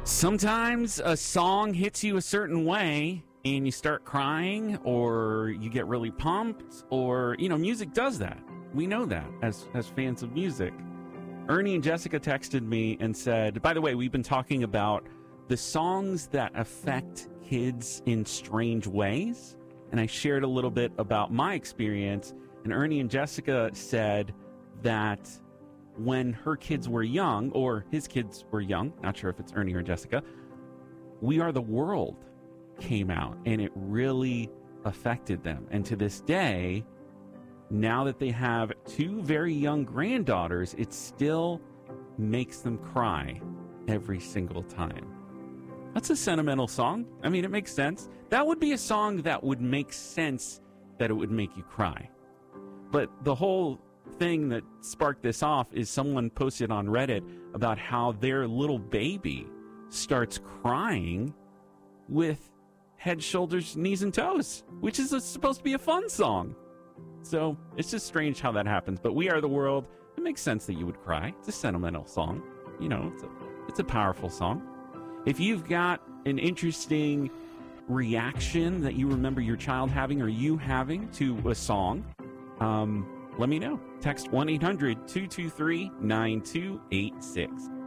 Sometimes a song hits you a certain way and you start crying or you get really pumped or, music does that. We know that as fans of music. Ernie and Jessica texted me and said, by the way, we've been talking about the songs that affect kids in strange ways. And I shared a little bit about my experience. And Ernie and Jessica said that when her kids were young, or his kids were young, not sure if it's Ernie or Jessica, We Are the World came out and it really affected them. And to this day, now that they have two very young granddaughters, it still makes them cry every single time. That's a sentimental song. I mean, it makes sense. That would be a song that would make sense that it would make you cry. But the whole thing that sparked this off is someone posted on Reddit about how their little baby starts crying with Head, Shoulders, Knees, and Toes, which is supposed to be a fun song. So it's just strange how that happens. But We Are the World, it makes sense that you would cry. It's a sentimental song. It's a powerful song. If you've got an interesting reaction that you remember your child having or you having to a song, let me know. Text 1-800-223-9286.